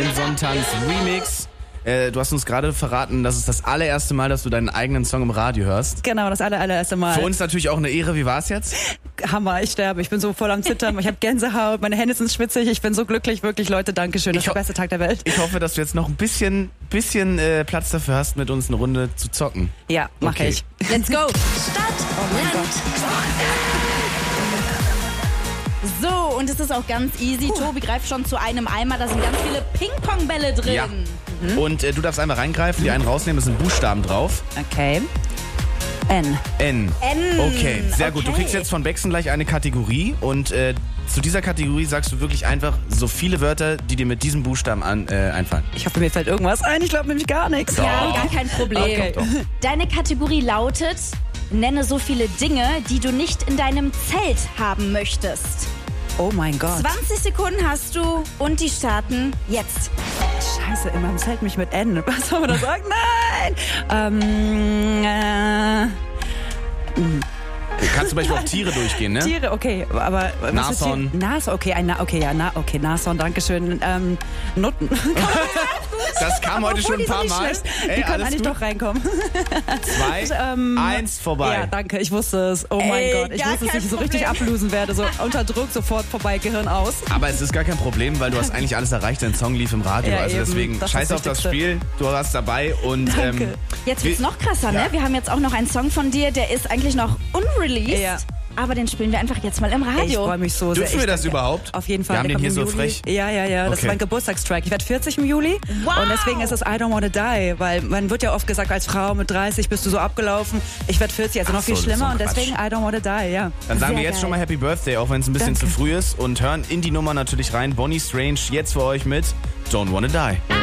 Sonnentanz Remix. Du hast uns gerade verraten, das ist das allererste Mal, dass du deinen eigenen Song im Radio hörst. Genau, das allererste Mal. Für uns natürlich auch eine Ehre. Wie war's jetzt? Hammer, ich sterbe. Ich bin so voll am Zittern. Ich habe Gänsehaut, meine Hände sind schwitzig. Ich bin so glücklich, wirklich, Leute. Dankeschön. Das ist der beste Tag der Welt. Ich hoffe, dass du jetzt noch ein bisschen Platz dafür hast, mit uns eine Runde zu zocken. Ja, mache ich. Let's go. So, und es ist auch ganz easy. Tobi greift schon zu einem Eimer. Da sind ganz viele Ping-Pong-Bälle drin. Ja. Und du darfst einmal reingreifen, die einen rausnehmen. Es sind Buchstaben drauf. Okay. N. Okay, sehr gut. Du kriegst jetzt von Bexen gleich eine Kategorie. Und zu dieser Kategorie sagst du wirklich einfach so viele Wörter, die dir mit diesem Buchstaben einfallen. Ich hoffe, mir fällt irgendwas ein. Ich glaube nämlich gar nichts. Ja, gar kein Problem. Okay. Deine Kategorie lautet: Nenne so viele Dinge, die du nicht in deinem Zelt haben möchtest. Oh mein Gott. 20 Sekunden hast du und die starten jetzt. Scheiße, in meinem Zelt mich mit N. Was soll man da sagen? Nein! Du kannst zum Beispiel auf Tiere durchgehen, ne? Tiere, okay, aber... Nashorn. Nashorn, dankeschön. Nutten. Das kam heute schon ein paar Mal. Die können eigentlich doch reinkommen. 2, 1, vorbei. Ja, danke, ich wusste es. Oh mein Gott, ich wusste, dass ich so richtig ablosen werde. So unter Druck, sofort vorbei, Gehirn aus. Aber es ist gar kein Problem, weil du hast eigentlich alles erreicht. Dein Song lief im Radio. Ja, also eben. deswegen Das scheiß ist auf das Wichtigste. Spiel. Du warst dabei und... Danke. Jetzt wird's noch krasser, Ja. ne? Wir haben jetzt auch noch einen Song von dir, der ist eigentlich noch unreleased. Ja. Aber den spielen wir einfach jetzt mal im Ich Radio. freue mich so sehr. Dürfen wir das überhaupt? Auf jeden Fall. Wir haben der den hier kommt so im Juli. frech. Ja. Das ist Okay. mein Geburtstagstrack. Ich werde 40 im Juli. Wow. Und deswegen ist es I Don't Wanna Die. Weil man wird ja oft gesagt, als Frau mit 30 bist du so abgelaufen. Ich werde 40, also noch Ach viel so, das ist schlimmer. so Und ein deswegen I Don't Wanna Die, ja. Dann sagen Sehr wir jetzt geil. schon mal Happy Birthday, auch wenn es ein bisschen Danke. zu früh ist. Und hören in die Nummer natürlich rein. Bonnie Strange jetzt für euch mit Don't Wanna Die.